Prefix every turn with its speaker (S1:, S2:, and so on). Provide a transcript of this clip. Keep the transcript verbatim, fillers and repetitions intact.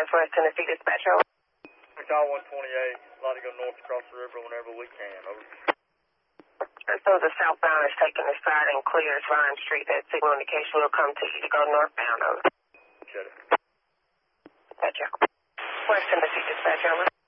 S1: Northwest Tennessee Dispatch, over.
S2: Call one twenty-eight, like to go north across the river whenever we can, over.
S1: So the southbound is taking the side and clears Vine Street. That signal indication will come to you to go northbound, over.
S2: Shut it.
S1: Dispatch, over. West Tennessee Dispatch, over.